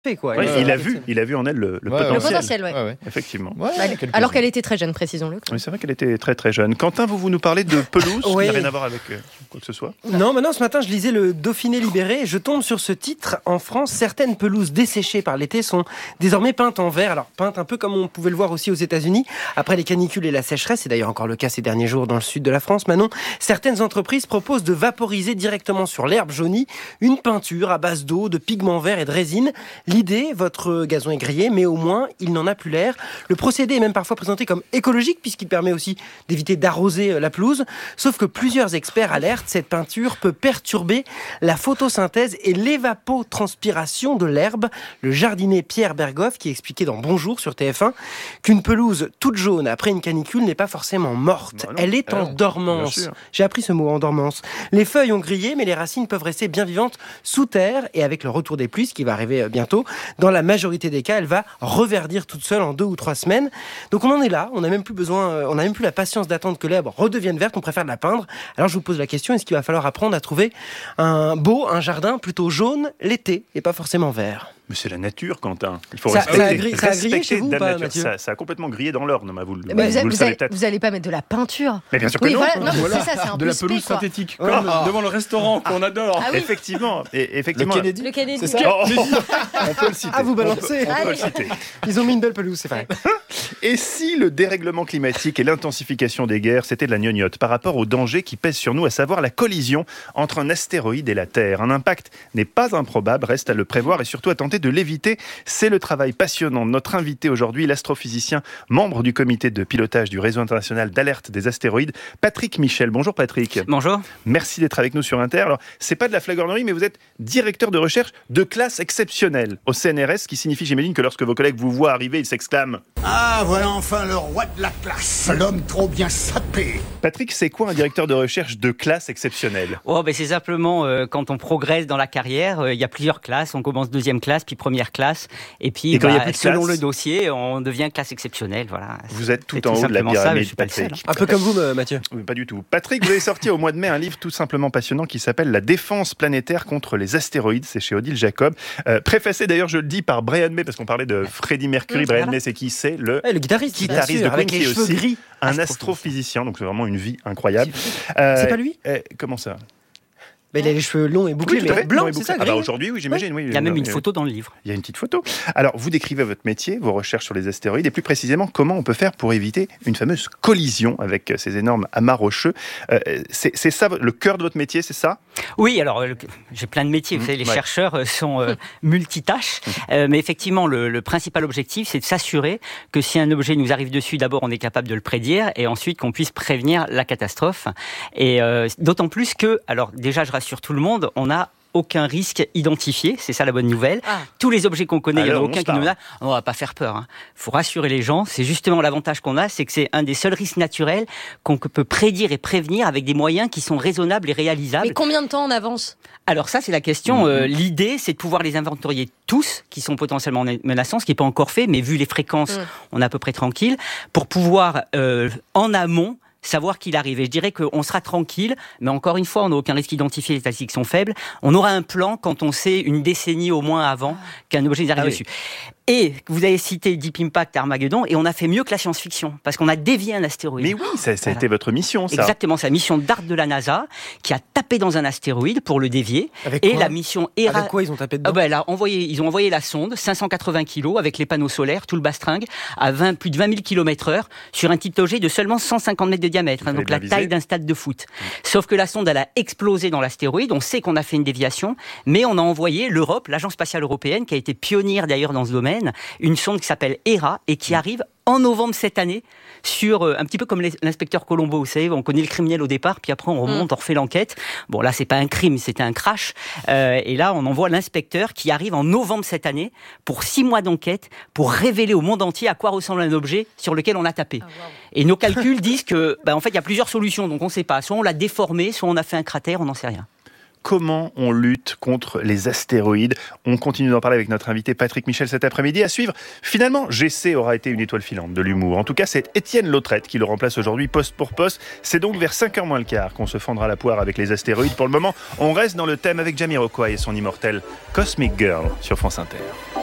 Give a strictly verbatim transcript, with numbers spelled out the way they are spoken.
Quoi. Ouais, ouais, il, ouais, a vu, il a vu en elle le, le ouais, potentiel. le potentiel, ouais. Ouais, ouais. Effectivement. Ouais, bah, alors qu'elle était très jeune, précisons-le. Oui, c'est vrai qu'elle était très très jeune. Quentin, vous, vous nous parlez de pelouse, Oui. qui n'a rien à voir avec euh, quoi que ce soit. Non, maintenant, ce matin, je lisais le Dauphiné libéré et je tombe sur ce titre. En France, certaines pelouses desséchées par l'été sont désormais peintes en vert. Alors, peintes un peu comme on pouvait le voir aussi aux États-Unis. Après les canicules et la sécheresse, c'est d'ailleurs encore le cas ces derniers jours dans le sud de la France, Manon, certaines entreprises proposent de vaporiser directement sur l'herbe jaunie une peinture à base d'eau, de pigments verts et de résine. L'idée, votre gazon est grillé, mais au moins, il n'en a plus l'air. Le procédé est même parfois présenté comme écologique, puisqu'il permet aussi d'éviter d'arroser la pelouse. Sauf que plusieurs experts alertent, cette peinture peut perturber la photosynthèse et l'évapotranspiration de l'herbe. Le jardinier Pierre Bergoff, qui expliquait dans Bonjour sur T F un qu'une pelouse toute jaune après une canicule n'est pas forcément morte. Bah non, Elle est en non, dormance. J'ai appris ce mot, en dormance. Les feuilles ont grillé, mais les racines peuvent rester bien vivantes sous terre. Et avec le retour des pluies, ce qui va arriver bientôt, dans la majorité des cas, elle va reverdir toute seule en deux ou trois semaines. Donc on en est là, on n'a même plus besoin, on n'a même plus la patience d'attendre que l'herbe redevienne verte, on préfère la peindre. Alors je vous pose la question, est-ce qu'il va falloir apprendre à trouver un beau, un jardin plutôt jaune l'été et pas forcément vert? Mais c'est la nature, Quentin. Il faut Ça- respecter, ça a grillé- ça a grillé respecter chez vous ou Dame pas, Nature. Mathieu ça, ça a complètement grillé dans l'Orne, mais vous, le- Mais vous, vous, le vous, savez allez, peut-être. vous allez pas mettre de la peinture. Mais bien sûr que Oui, non. voilà, non, mais Voilà, c'est ça, c'est un de peu la spé, pelouse quoi. synthétique, Ouais. comme devant le restaurant qu'on adore. Ah oui. Effectivement, et, Le effectivement. Kennedy. Le Kennedy. C'est ça. Oh, on peut le citer. Ah, vous On peut- balancez. On peut, le Allez. citer. Ils ont mis une belle pelouse, c'est vrai. Et si le dérèglement climatique et l'intensification des guerres, c'était de la gnognotte par rapport aux dangers qui pèsent sur nous, à savoir la collision entre un astéroïde et la Terre. Un impact n'est pas improbable, reste à le prévoir et surtout à tenter de l'éviter. C'est le travail passionnant de notre invité aujourd'hui, l'astrophysicien, membre du comité de pilotage du réseau international d'alerte des astéroïdes, Patrick Michel. Bonjour Patrick. Bonjour. Merci d'être avec nous sur Inter. Alors, c'est pas de la flagornerie, mais vous êtes directeur de recherche de classe exceptionnelle au C N R S, ce qui signifie, j'imagine, que lorsque vos collègues vous voient arriver, ils s'exclament « Ah, voilà enfin le roi de la classe, l'homme trop bien sapé !» Patrick, c'est quoi un directeur de recherche de classe exceptionnelle? Oh, ben c'est simplement euh, quand on progresse dans la carrière, euh, il y a plusieurs classes. On commence deuxième classe, puis première classe, et puis Et quand il y a bah, plus de selon classe le dossier, on devient classe exceptionnelle. Voilà. Vous êtes tout C'est en haut de la simplement ça, mais pyramide, je suis pas le seul. Patrick. Un peu comme vous, euh, Mathieu. Oui, pas du tout. Patrick, vous avez sorti au mois de mai un livre tout simplement passionnant qui s'appelle « La défense planétaire contre les astéroïdes ». C'est chez Odile Jacob. Euh, préfacé d'ailleurs, je le dis, par Brian May, parce qu'on parlait de Freddie Mercury. Mmh, Brian voilà. May, c'est qui? C'est le Ouais, le guitariste, guitariste bien sûr, de avec Queen, les qui est cheveux aussi gris. un Astrophysicien. astrophysicien. Donc c'est vraiment une vie incroyable. Euh, C'est pas lui euh, Comment ça? Bah, il a les cheveux longs et bouclés, Oui, tout à mais fait. blancs, Non, mais c'est bouclé. ça, Ah bah gris. aujourd'hui, oui, j'imagine. Oui, Il y a même Non, une mais- photo dans le livre. Il y a une petite photo. Alors, vous décrivez votre métier, vos recherches sur les astéroïdes, et plus précisément, comment on peut faire pour éviter une fameuse collision avec ces énormes amas rocheux. Euh, c'est, c'est ça, le cœur de votre métier, c'est ça? Oui, alors euh, j'ai plein de métiers. Vous savez, les ouais. chercheurs euh, sont euh, multitâches, Euh, mais effectivement, le, le principal objectif, c'est de s'assurer que si un objet nous arrive dessus, d'abord, on est capable de le prédire, et ensuite qu'on puisse prévenir la catastrophe. Et euh, d'autant plus que, alors déjà, je rassure tout le monde, on a aucun risque identifié, c'est ça la bonne nouvelle. Ah. Tous les objets qu'on connaît, il n'y en a Alors, aucun on qui nous parle. a. On va pas faire peur. Il faut rassurer les gens. C'est justement l'avantage qu'on a, c'est que c'est un des seuls risques naturels qu'on peut prédire et prévenir avec des moyens qui sont raisonnables et réalisables. Mais combien de temps en avance? Alors ça, c'est la question. Euh, l'idée, c'est de pouvoir les inventorier tous, qui sont potentiellement menaçants, ce qui n'est pas encore fait, mais vu les fréquences, Mm. on est à peu près tranquille, pour pouvoir, euh, en amont, savoir qu'il arrive. Et je dirais qu'on sera tranquille, mais encore une fois, on n'a aucun risque identifié, les statistiques sont faibles. On aura un plan quand on sait une décennie au moins avant qu'un objet nous arrive Ah oui. dessus. Et vous avez cité Deep Impact, Armageddon, et on a fait mieux que la science-fiction, parce qu'on a dévié un astéroïde. Mais oui, ça, ça a Voilà. été votre mission, ça. Exactement, c'est la mission DART de la NASA qui a tapé dans un astéroïde pour le dévier. Avec Et quoi la mission Hera... Avec quoi ils ont tapé dedans? Ah ben, elle a envoyé, ils ont envoyé la sonde, cinq cent quatre-vingts kilos, avec les panneaux solaires, tout le bastringue, à vingt, plus de vingt mille kilomètres heure, sur un petit objet de seulement cent cinquante mètres de diamètre, hein, fallait donc bien la viser. taille d'un stade de foot. Sauf que la sonde, elle a explosé dans l'astéroïde, on sait qu'on a fait une déviation, mais on a envoyé l'Europe, l'Agence spatiale européenne, qui a été pionnière d'ailleurs dans ce domaine, une sonde qui s'appelle Hera, et qui arrive en novembre cette année, sur euh, un petit peu comme les- l'inspecteur Colombo, vous savez, on connaît le criminel au départ, puis après on remonte, on refait l'enquête. Bon, là, c'est pas un crime, c'était un crash. Euh, et là, on envoie l'inspecteur qui arrive en novembre cette année pour six mois d'enquête, pour révéler au monde entier à quoi ressemble un objet sur lequel on a tapé. Ah, wow. Et nos calculs disent que, bah, en fait, il y a plusieurs solutions, donc on sait pas. Soit on l'a déformé, soit on a fait un cratère, on n'en sait rien. Comment on lutte contre les astéroïdes? On continue d'en parler avec notre invité Patrick Michel cet après-midi. À suivre, finalement, G C aura été une étoile filante de l'humour. En tout cas, c'est Étienne Lautrette qui le remplace aujourd'hui poste pour poste. C'est donc vers cinq heures moins le quart qu'on se fendra la poire avec les astéroïdes. Pour le moment, on reste dans le thème avec Jamiroquai et son immortel Cosmic Girl sur France Inter.